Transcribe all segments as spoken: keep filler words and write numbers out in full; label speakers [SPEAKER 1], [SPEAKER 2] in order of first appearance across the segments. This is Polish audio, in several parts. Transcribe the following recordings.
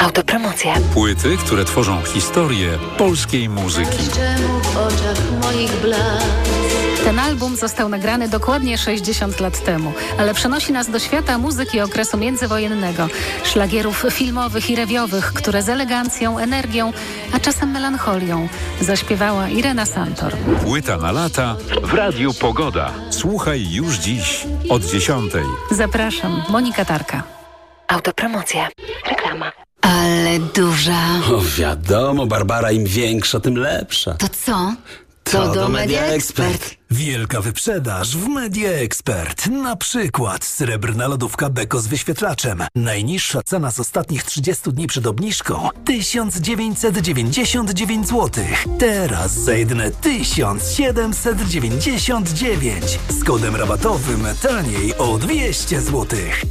[SPEAKER 1] Autopromocja.
[SPEAKER 2] Płyty, które tworzą historię polskiej muzyki.
[SPEAKER 3] W oczach moich blask.
[SPEAKER 4] Ten album został nagrany dokładnie sześćdziesiąt lat temu, ale przenosi nas do świata muzyki okresu międzywojennego, szlagierów filmowych i rewiowych, które z elegancją, energią, a czasem melancholią zaśpiewała Irena Santor.
[SPEAKER 2] Płyta na lata w Radiu Pogoda. Słuchaj już dziś od dziesiątej.
[SPEAKER 4] Zapraszam, Monika Tarka.
[SPEAKER 1] Autopromocja. Reklama.
[SPEAKER 5] Ale duża.
[SPEAKER 6] O, wiadomo, Barbara, im większa, tym lepsza.
[SPEAKER 5] To co?
[SPEAKER 6] To, to do Media Expert.
[SPEAKER 7] Wielka wyprzedaż w Media Expert. Na przykład srebrna lodówka Beko z wyświetlaczem. Najniższa cena z ostatnich trzydziestu dni przed obniżką tysiąc dziewięćset dziewięćdziesiąt dziewięć złotych. Teraz za jedyne tysiąc siedemset dziewięćdziesiąt dziewięć. Z kodem rabatowym taniej o dwieście złotych.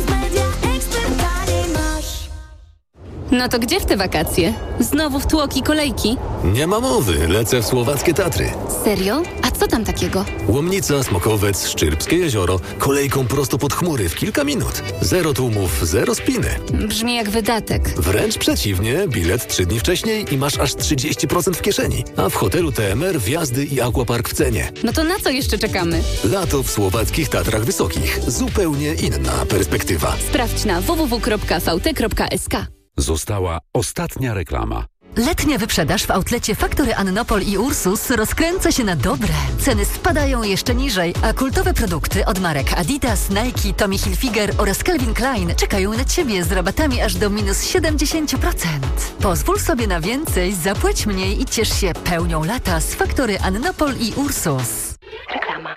[SPEAKER 5] No to gdzie w te wakacje? Znowu w tłoki kolejki?
[SPEAKER 8] Nie ma mowy, lecę w słowackie Tatry.
[SPEAKER 5] Serio? A co tam takiego?
[SPEAKER 8] Łomnica, Smokowiec, Szczyrbskie jezioro, kolejką prosto pod chmury w kilka minut. Zero tłumów, zero spiny.
[SPEAKER 5] Brzmi jak wydatek.
[SPEAKER 8] Wręcz przeciwnie, bilet trzy dni wcześniej i masz aż trzydzieści procent w kieszeni. A w hotelu T M R wjazdy i aquapark w cenie.
[SPEAKER 5] No to na co jeszcze czekamy?
[SPEAKER 8] Lato w słowackich Tatrach Wysokich. Zupełnie inna perspektywa.
[SPEAKER 5] Sprawdź na w w w kropka v t kropka s k.
[SPEAKER 2] Została ostatnia reklama.
[SPEAKER 9] Letnia wyprzedaż w outlecie Faktory Annopol i Ursus rozkręca się na dobre. Ceny spadają jeszcze niżej, a kultowe produkty od marek Adidas, Nike, Tommy Hilfiger oraz Calvin Klein czekają na Ciebie z rabatami aż do minus siedemdziesiąt procent. Pozwól sobie na więcej, zapłać mniej i ciesz się pełnią lata z Faktory Annopol i Ursus.
[SPEAKER 1] Reklama.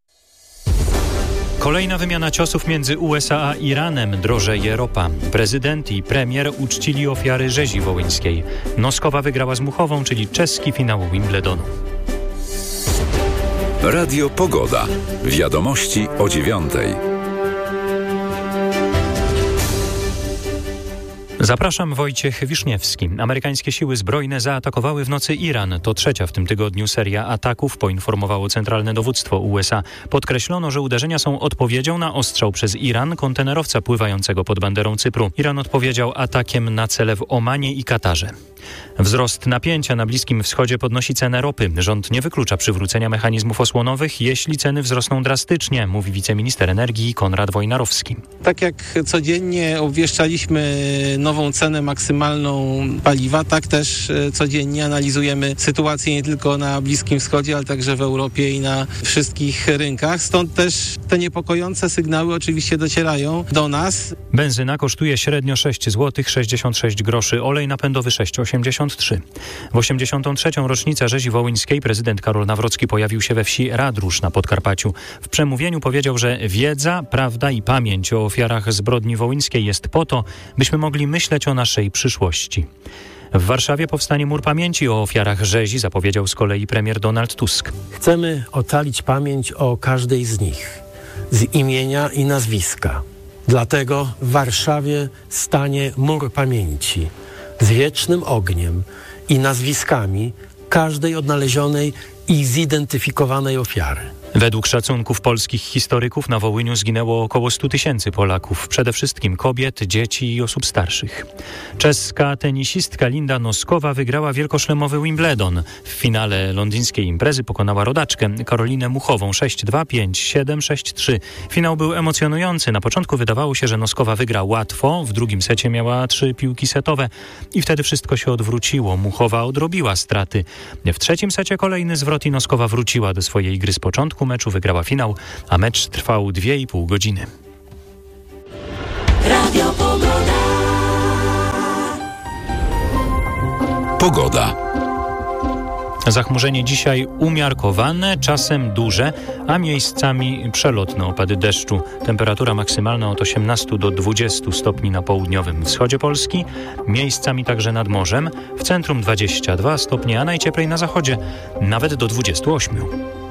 [SPEAKER 10] Kolejna wymiana ciosów między U S A a Iranem. Drożeje ropa. Prezydent i premier uczcili ofiary rzezi wołyńskiej. Noskowa wygrała z Muchową, czyli czeski finał Wimbledonu.
[SPEAKER 2] Radio Pogoda. Wiadomości o dziewiątej.
[SPEAKER 10] Zapraszam, Wojciech Wiszniewski. Amerykańskie siły zbrojne zaatakowały w nocy Iran. To trzecia w tym tygodniu seria ataków, poinformowało Centralne Dowództwo U S A. Podkreślono, że uderzenia są odpowiedzią na ostrzał przez Iran kontenerowca pływającego pod banderą Cypru. Iran odpowiedział atakiem na cele w Omanie i Katarze. Wzrost napięcia na Bliskim Wschodzie podnosi cenę ropy. Rząd nie wyklucza przywrócenia mechanizmów osłonowych, jeśli ceny wzrosną drastycznie, mówi wiceminister energii Konrad Wojnarowski.
[SPEAKER 11] Tak jak codziennie obwieszczaliśmy nową cenę maksymalną paliwa, tak też codziennie analizujemy sytuację nie tylko na Bliskim Wschodzie, ale także w Europie i na wszystkich rynkach. Stąd też te niepokojące sygnały oczywiście docierają do nas.
[SPEAKER 10] Benzyna kosztuje średnio sześć złotych sześćdziesiąt sześć groszy, olej napędowy sześć osiemdziesiąt trzy. W osiemdziesiątą trzecią rocznicę rzezi wołyńskiej prezydent Karol Nawrocki pojawił się we wsi Radrusz na Podkarpaciu. W przemówieniu powiedział, że wiedza, prawda i pamięć o ofiarach zbrodni wołyńskiej jest po to, byśmy mogli myśleć o naszej przyszłości. W Warszawie powstanie mur pamięci o ofiarach rzezi, zapowiedział z kolei premier Donald Tusk.
[SPEAKER 12] Chcemy ocalić pamięć o każdej z nich, z imienia i nazwiska. Dlatego w Warszawie stanie mur pamięci z wiecznym ogniem i nazwiskami każdej odnalezionej i zidentyfikowanej ofiary.
[SPEAKER 10] Według szacunków polskich historyków na Wołyniu zginęło około stu tysięcy Polaków, przede wszystkim kobiet, dzieci i osób starszych. Czeska tenisistka Linda Noskowa wygrała wielkoszlemowy Wimbledon. W finale londyńskiej imprezy pokonała rodaczkę Karolinę Muchową sześć dwa, pięć siedem, sześć trzy. Finał był emocjonujący. Na początku wydawało się, że Noskowa wygra łatwo, w drugim secie miała trzy piłki setowe i wtedy wszystko się odwróciło. Muchowa odrobiła straty. W trzecim secie kolejny zwrot i Noskowa wróciła do swojej gry z początku meczu, wygrała finał, a mecz trwał dwie i pół godziny.
[SPEAKER 3] Radio Pogoda.
[SPEAKER 2] Pogoda.
[SPEAKER 10] Zachmurzenie dzisiaj umiarkowane, czasem duże, a miejscami przelotne opady deszczu. Temperatura maksymalna od osiemnastu do dwudziestu stopni na południowym wschodzie Polski, miejscami także nad morzem, w centrum dwadzieścia dwa stopnie, a najcieplej na zachodzie nawet do dwudziestu ośmiu.